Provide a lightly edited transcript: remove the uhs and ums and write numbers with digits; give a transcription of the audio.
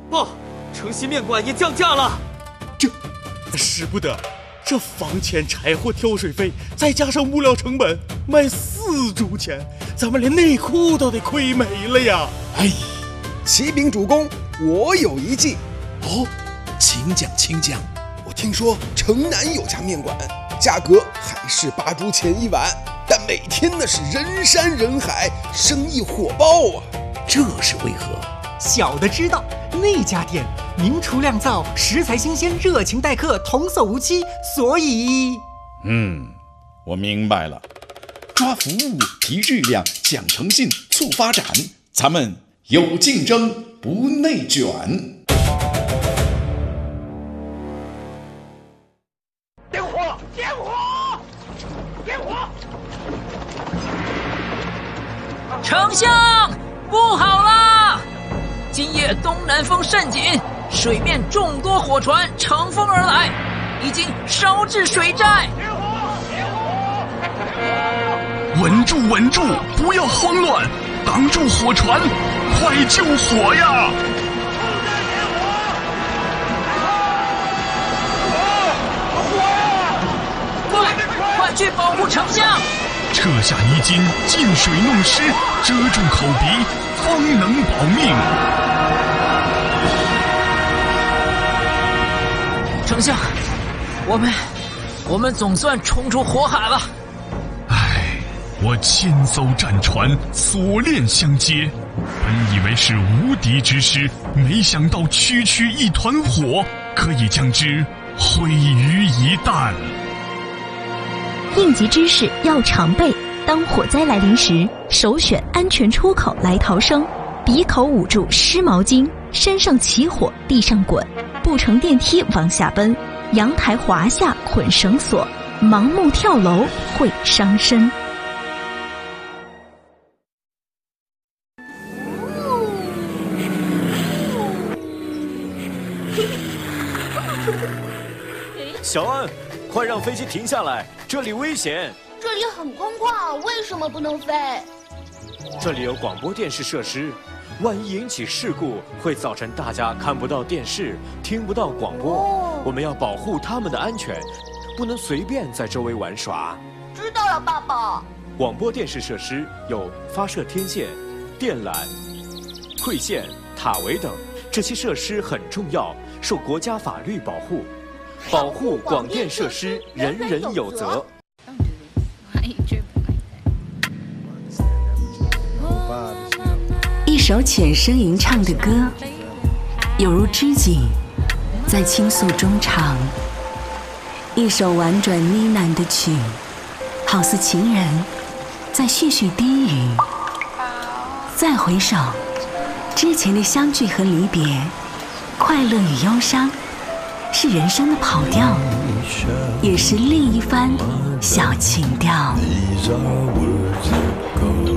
报，城西面馆也降价了。 这使不得，这房钱、柴火、挑水费，再加上物料成本，卖4铢钱，咱们连内裤都得亏没了呀！ 哎，启禀主公，我有一计。 哦，请讲，请讲。 我听说城南有家面馆，价格还是8铢钱一碗，但每天那是人山人海，生意火爆啊！ 这是为何？ 小的知道，那家店名厨酿造，食材新鲜，热情待客，童叟无欺，所以…… 我明白了。抓服务，提质量，讲诚信，促发展，咱们有竞争，不内卷。 点火！点火！点火！ 丞相，不好啦！今夜东南风甚紧，水面众多火船乘风而来，已经烧至水寨。 稳住，稳住，不要慌乱，挡住火船，快救火呀！ 快去保护丞相！ 撤下泥巾，进水弄湿，遮住口鼻，方能保命。 丞相，我们总算冲出火海了。 我千艘战船锁链相接，本以为是无敌之师，没想到区区一团火可以将之毁于一旦。 应急知识要常备，当火灾来临时，首选安全出口来逃生，鼻口捂住湿毛巾，身上起火地上滚，不乘电梯往下奔，阳台滑下捆绳索，盲目跳楼会伤身。 小安，快让飞机停下来，这里危险。 这里很空旷，为什么不能飞？ 这里有广播电视设施，万一引起事故，会造成大家看不到电视，听不到广播。我们要保护他们的安全，不能随便在周围玩耍。 知道了，爸爸。 广播电视设施有发射天线、电缆、馈线、塔围等，这些设施很重要，受国家法律保护。保护广电设施，人人有责。 一首浅声吟唱的歌，有如织锦，在倾诉中唱；一首婉转呢喃的曲，好似情人在絮絮低语。再回首，之前的相聚和离别，快乐与忧伤，是人生的跑调，也是另一番小情调。